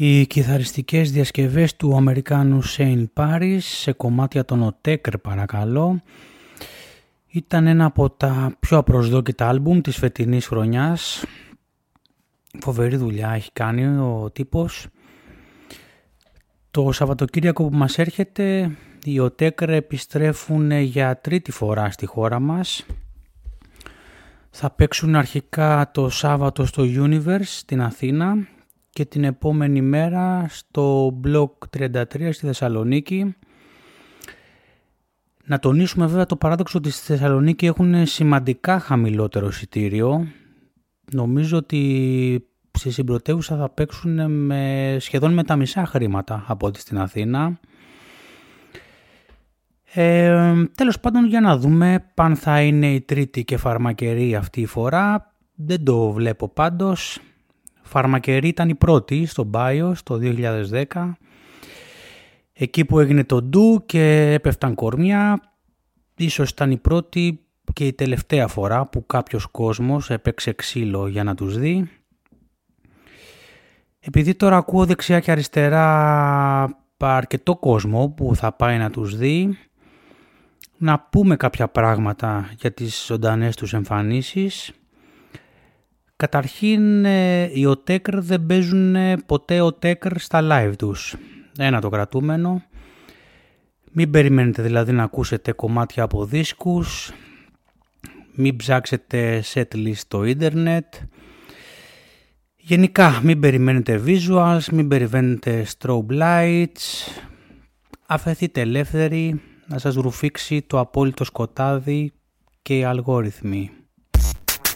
Οι κιθαριστικές διασκευές του Αμερικάνου Shane Paris σε κομμάτια των Οτέκρ παρακαλώ ήταν ένα από τα πιο απροσδόκητα άλμπουμ της φετινής χρονιάς. Φοβερή δουλειά έχει κάνει ο τύπος. Το Σαββατοκύριακο που μας έρχεται οι Οτέκρ επιστρέφουν για τρίτη φορά στη χώρα μας. Θα παίξουν αρχικά το Σάββατο στο Universe στην Αθήνα και την επόμενη μέρα στο Block 33 στη Θεσσαλονίκη. Να τονίσουμε βέβαια το παράδοξο ότι στη Θεσσαλονίκη έχουν σημαντικά χαμηλότερο εισιτήριο. Νομίζω ότι στη συμπρωτεύουσα θα παίξουν σχεδόν με τα μισά χρήματα από ό,τι στην Αθήνα. Τέλος πάντων, για να δούμε αν θα είναι η τρίτη και φαρμακερή αυτή η φορά. Δεν το βλέπω πάντως. Φαρμακερή ήταν η πρώτη στο Bios το 2010. Εκεί που έγινε το ντου και έπεφταν κορμιά. Ίσως ήταν η πρώτη και η τελευταία φορά που κάποιος κόσμος έπαιξε ξύλο για να τους δει. Επειδή τώρα ακούω δεξιά και αριστερά αρκετό κόσμο που θα πάει να τους δει, να πούμε κάποια πράγματα για τις ζωντανές τους εμφανίσεις. Καταρχήν οι Οτέκρ δεν παίζουν ποτέ Οτέκρ στα live τους. Ένα το κρατούμενο. Μην περιμένετε δηλαδή να ακούσετε κομμάτια από δίσκους. Μην ψάξετε setlist στο ίντερνετ. Γενικά μην περιμένετε visuals, μην περιμένετε strobe lights. Αφαιθείτε ελεύθεροι να σας ρουφήξει το απόλυτο σκοτάδι και οι αλγόριθμοι.